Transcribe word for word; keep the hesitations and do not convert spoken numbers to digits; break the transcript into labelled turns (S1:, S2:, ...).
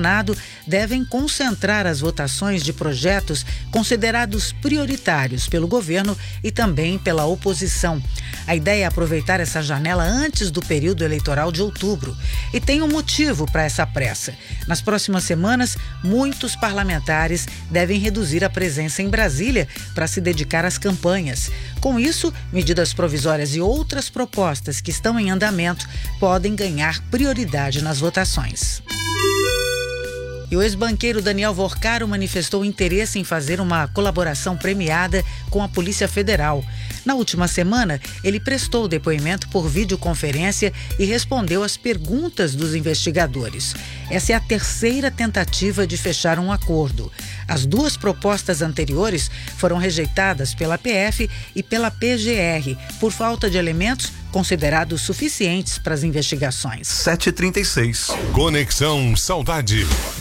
S1: Senado devem concentrar as votações de projetos considerados prioritários pelo governo e também pela oposição. A ideia é aproveitar essa janela antes do período eleitoral de outubro. E tem um motivo para essa pressa. Nas próximas semanas, muitos parlamentares devem reduzir a presença em Brasília para se dedicar às campanhas. Com isso, medidas provisórias e outras propostas que estão em andamento podem ganhar prioridade nas votações. E o ex-banqueiro Daniel Vorcaro manifestou interesse em fazer uma colaboração premiada com a Polícia Federal. Na última semana, ele prestou depoimento por videoconferência e respondeu às perguntas dos investigadores. Essa é a terceira tentativa de fechar um acordo. As duas propostas anteriores foram rejeitadas pela P F e pela P G R por falta de elementos considerados suficientes para as investigações.
S2: sete e trinta e seis.
S3: Conexão Saudade.